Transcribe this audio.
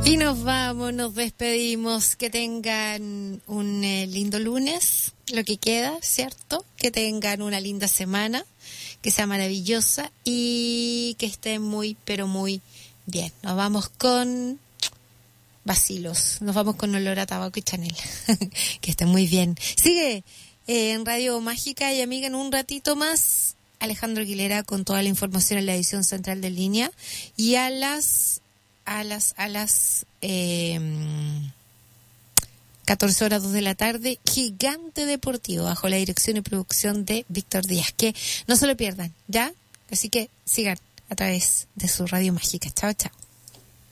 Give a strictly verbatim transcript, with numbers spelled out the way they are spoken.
Y nos vamos, nos despedimos. Que tengan un eh, lindo lunes, lo que queda, ¿cierto? Que tengan una linda semana, que sea maravillosa y que estén muy, pero muy bien. Nos vamos con vacilos, nos vamos con olor a tabaco y Chanel. Que estén muy bien. Sigue eh, en Radio Mágica y amiga en un ratito más Alejandro Aguilera con toda la información en la edición central de Línea, y a las a las a las eh, catorce horas dos de la tarde, Gigante Deportivo, bajo la dirección y producción de Víctor Díaz. Que no se lo pierdan, ¿ya? Así que sigan a través de su Radio Mágica. Chao, chao.